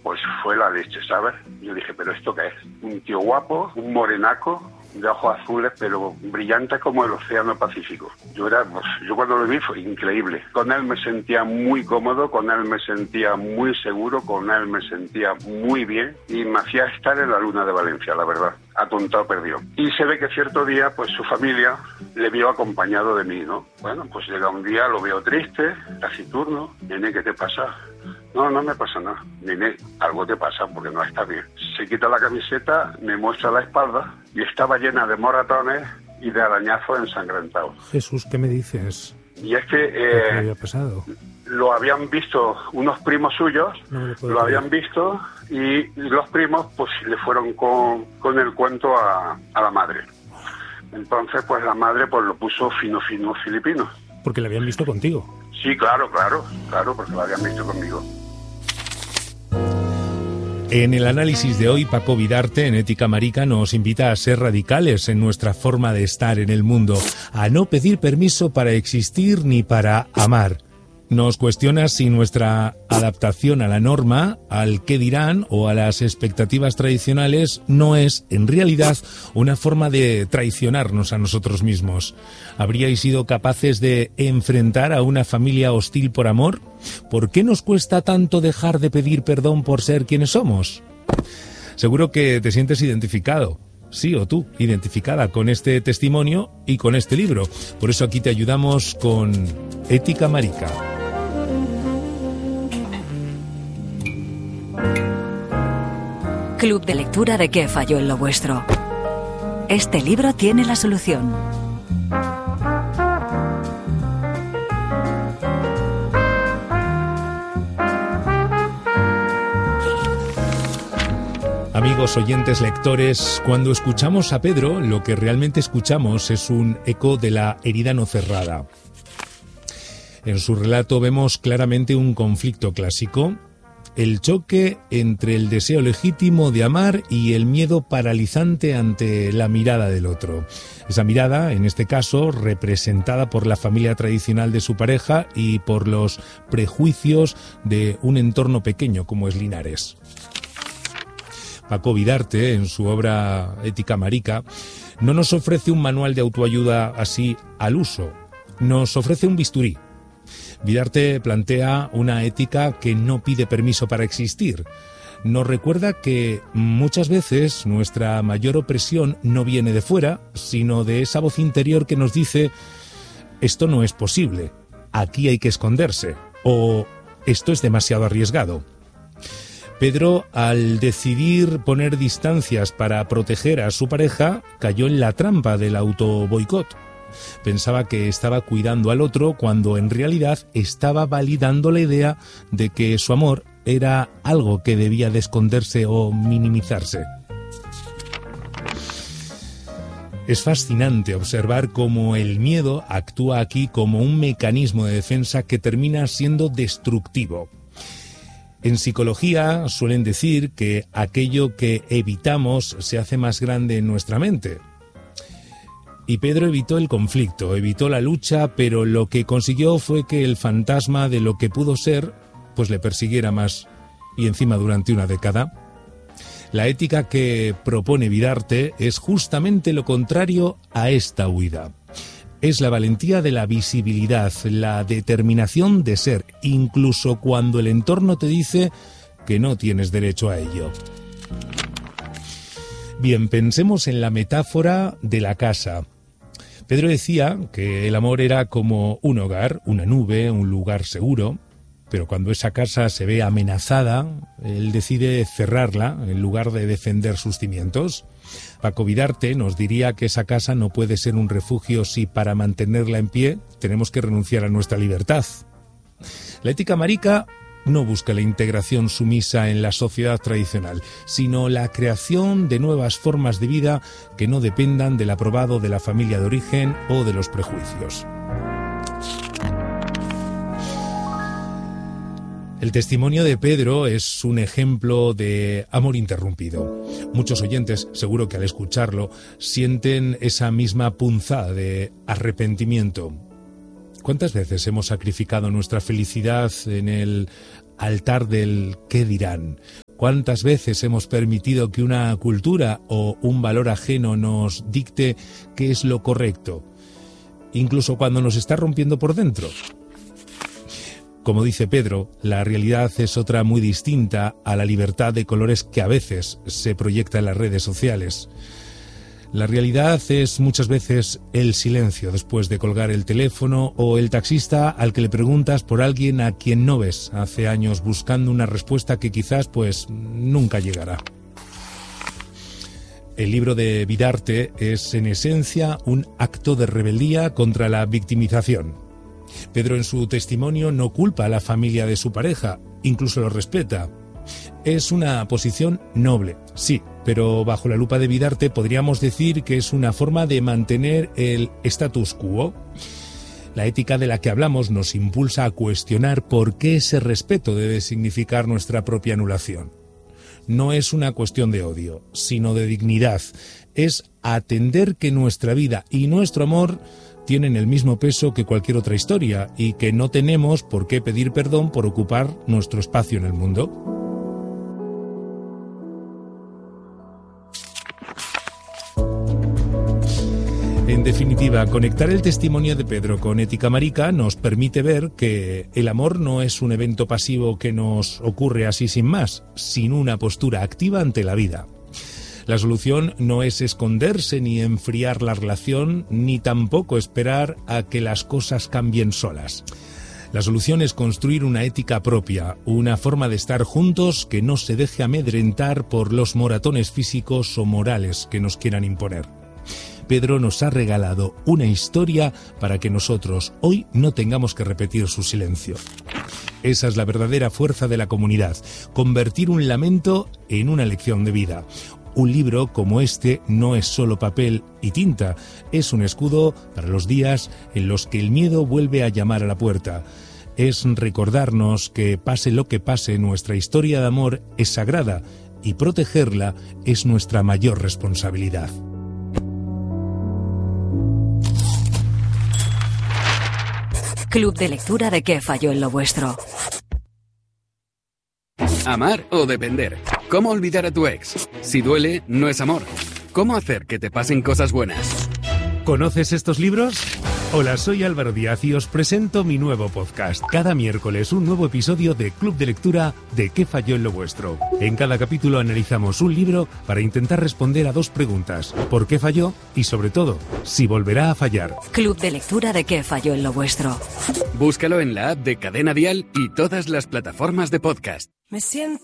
pues fue la leche, ¿sabes? Yo dije, ¿pero esto qué es? Un tío guapo, un morenaco, de ojos azules, pero brillante como el océano Pacífico. Yo cuando lo vi fue increíble. Con él me sentía muy cómodo, con él me sentía muy seguro, con él me sentía muy bien y me hacía estar en la luna de Valencia, la verdad. Atontado perdido. Y se ve que cierto día, pues su familia le vio acompañado de mí, ¿no? Bueno, pues llega un día, lo veo triste, taciturno. Nene, ¿qué te pasa? No, no me pasa nada. Nene, algo te pasa porque no está bien. Se quita la camiseta, me muestra la espalda y estaba llena de moratones y de arañazos ensangrentados. Jesús, ¿qué me dices? Y es que ¿Qué había pasado? Lo habían visto unos primos suyos, lo habían visto y los primos pues le fueron con el cuento a la madre. Entonces pues la madre pues lo puso fino filipino. Porque lo habían visto contigo. Sí, claro, porque lo habían visto conmigo. En el análisis de hoy, Paco Vidarte, en Ética Marica, nos invita a ser radicales en nuestra forma de estar en el mundo, a no pedir permiso para existir ni para amar. Nos cuestiona si nuestra adaptación a la norma, al qué dirán o a las expectativas tradicionales no es, en realidad, una forma de traicionarnos a nosotros mismos. ¿Habríais sido capaces de enfrentar a una familia hostil por amor? ¿Por qué nos cuesta tanto dejar de pedir perdón por ser quienes somos? Seguro que te sientes identificado. Sí, o tú, identificada con este testimonio y con este libro. Por eso aquí te ayudamos con Ética Marica. Club de lectura de ¿Qué falló en lo vuestro? Este libro tiene la solución. Amigos oyentes lectores, cuando escuchamos a Pedro, lo que realmente escuchamos es un eco de la herida no cerrada. En su relato vemos claramente un conflicto clásico, el choque entre el deseo legítimo de amar y el miedo paralizante ante la mirada del otro. Esa mirada, en este caso, representada por la familia tradicional de su pareja y por los prejuicios de un entorno pequeño como es Linares. Paco Vidarte, en su obra Ética Marica, no nos ofrece un manual de autoayuda así al uso, nos ofrece un bisturí. Vidarte plantea una ética que no pide permiso para existir. Nos recuerda que muchas veces nuestra mayor opresión no viene de fuera, sino de esa voz interior que nos dice «esto no es posible, aquí hay que esconderse» o «esto es demasiado arriesgado». Pedro, al decidir poner distancias para proteger a su pareja, cayó en la trampa del autoboicot. Pensaba que estaba cuidando al otro cuando en realidad estaba validando la idea de que su amor era algo que debía de esconderse o minimizarse. Es fascinante observar cómo el miedo actúa aquí como un mecanismo de defensa que termina siendo destructivo. En psicología suelen decir que aquello que evitamos se hace más grande en nuestra mente. Y Pedro evitó el conflicto, evitó la lucha, pero lo que consiguió fue que el fantasma de lo que pudo ser, pues le persiguiera más, y encima durante una década. La ética que propone Vidarte es justamente lo contrario a esta huida. Es la valentía de la visibilidad, la determinación de ser, incluso cuando el entorno te dice que no tienes derecho a ello. Bien, pensemos en la metáfora de la casa. Pedro decía que el amor era como un hogar, una nube, un lugar seguro, pero cuando esa casa se ve amenazada, él decide cerrarla en lugar de defender sus cimientos. Paco Vidarte nos diría que esa casa no puede ser un refugio si para mantenerla en pie tenemos que renunciar a nuestra libertad. La ética marica no busca la integración sumisa en la sociedad tradicional, sino la creación de nuevas formas de vida que no dependan del aprobado de la familia de origen o de los prejuicios. El testimonio de Pedro es un ejemplo de amor interrumpido. Muchos oyentes, seguro que al escucharlo, sienten esa misma punzada de arrepentimiento. ¿Cuántas veces hemos sacrificado nuestra felicidad en el altar del qué dirán? ¿Cuántas veces hemos permitido que una cultura o un valor ajeno nos dicte qué es lo correcto, incluso cuando nos está rompiendo por dentro? Como dice Pedro, la realidad es otra muy distinta a la libertad de colores que a veces se proyecta en las redes sociales. La realidad es muchas veces el silencio después de colgar el teléfono, o el taxista al que le preguntas por alguien a quien no ves hace años, buscando una respuesta que quizás nunca llegará. El libro de Bidarte es en esencia un acto de rebeldía contra la victimización. Pedro en su testimonio no culpa a la familia de su pareja, incluso lo respeta. Es una posición noble, sí, pero bajo la lupa de Bidarte podríamos decir que es una forma de mantener el status quo. La ética de la que hablamos nos impulsa a cuestionar por qué ese respeto debe significar nuestra propia anulación. No es una cuestión de odio, sino de dignidad. Es atender que nuestra vida y nuestro amor tienen el mismo peso que cualquier otra historia y que no tenemos por qué pedir perdón por ocupar nuestro espacio en el mundo. En definitiva, conectar el testimonio de Pedro con Ética Marica nos permite ver que el amor no es un evento pasivo que nos ocurre así sin más, sino una postura activa ante la vida. La solución no es esconderse ni enfriar la relación, ni tampoco esperar a que las cosas cambien solas. La solución es construir una ética propia, una forma de estar juntos que no se deje amedrentar por los moratones físicos o morales que nos quieran imponer. Pedro nos ha regalado una historia para que nosotros hoy no tengamos que repetir su silencio. Esa es la verdadera fuerza de la comunidad, convertir un lamento en una lección de vida. Un libro como este no es solo papel y tinta, es un escudo para los días en los que el miedo vuelve a llamar a la puerta. Es recordarnos que pase lo que pase, nuestra historia de amor es sagrada y protegerla es nuestra mayor responsabilidad. Club de lectura de ¿Qué falló en lo vuestro? Amar o depender. ¿Cómo olvidar a tu ex? Si duele, no es amor. ¿Cómo hacer que te pasen cosas buenas? ¿Conoces estos libros? Hola, soy Álvaro Díaz y os presento mi nuevo podcast. Cada miércoles un nuevo episodio de Club de Lectura de ¿Qué falló en lo vuestro? En cada capítulo analizamos un libro para intentar responder a dos preguntas. ¿Por qué falló? Y sobre todo, si volverá a fallar. Club de Lectura de ¿Qué falló en lo vuestro? Búscalo en la app de Cadena Dial y todas las plataformas de podcast. Me siento